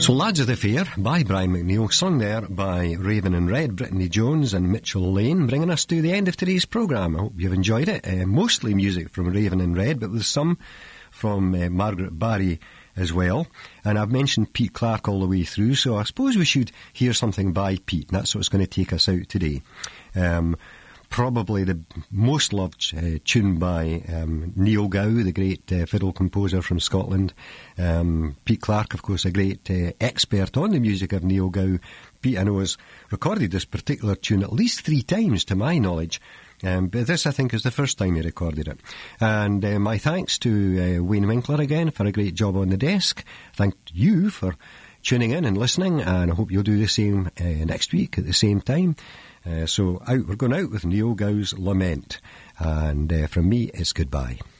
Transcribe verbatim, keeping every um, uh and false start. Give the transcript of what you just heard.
So Lads of the Fair by Brian McNeil, sung there by Raven and Red, Brittany Jones and Mitchell Lane, bringing us to the end of today's programme. I hope you've enjoyed it. Uh, mostly music from Raven and Red, but with some from uh, Margaret Barry as well. And I've mentioned Pete Clark all the way through, so I suppose we should hear something by Pete, and that's what's going to take us out today. Um, probably the most loved uh, tune by um, Neil Gow, the great uh, fiddle composer from Scotland. Um, Pete Clark, of course, a great uh, expert on the music of Neil Gow. Pete, I know, has recorded this particular tune at least three times, to my knowledge. Um, but this, I think, is the first time he recorded it. And uh, my thanks to uh, Wayne Winkler again for a great job on the desk. Thank you for tuning in and listening, and I hope you'll do the same uh, next week at the same time. Uh, so out, we're going out with Neil Gow's Lament, and uh, from me, it's goodbye.